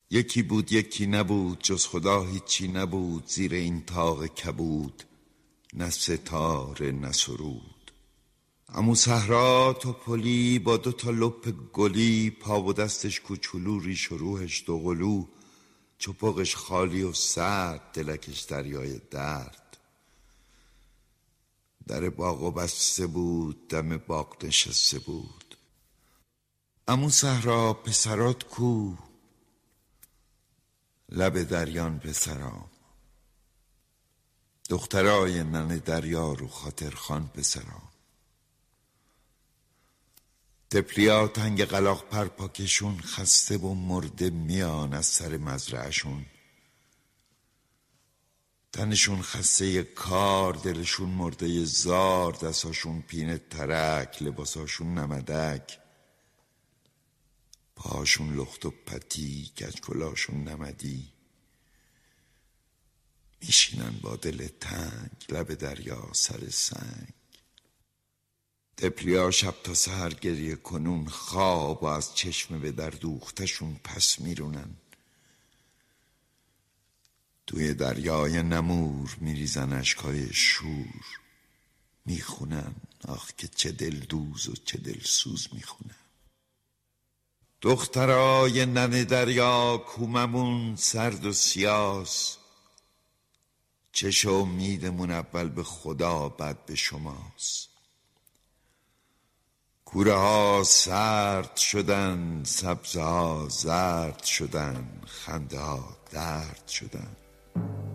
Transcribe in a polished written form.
یکی بود یکی نبود، جز خدا هیچی نبود. زیر این طاق کبود نه ستاره نه سرود. عمو صحرا توپلی با 2 تا لپ گلی، پا و دستش کوچولو، ریش و روحش دوقلو. چپقش خالی و سرد، دلکش دریای درد. در باغ بسته بود، دم باغ نشسته بود. عمو صحرا پسرات کو؟ لب دریان پسرام. دخترای ننه دریا رو خاطر خان پسرام. تپلیا تنگ قلاق پر پاکشون، خسته و مرده میان از سر مزرعشون. تنشون خسته کار، دلشون مرده زار. دستاشون پینه ترک، لباساشون نمدک. پاشون لخت و پتی، کجکلاشون نمدی. میشینن با دل تنگ لب دریا سر سنگ. تپلیا شب تا سحر گریه کنون، خواب و از چشم به در دوختشون پس میرونن. توی دریای نمور میریزن اشکای شور. میخونن آخ که چه دل دوز و چه دل سوز میخونن. دخترای ننه دریا کوممون سرد و سیاس. چش و امیدمون اول به خدا بعد به شماست. کوره ها سرد شدن، سبزه ها زرد شدن، خنده ها درد شدن.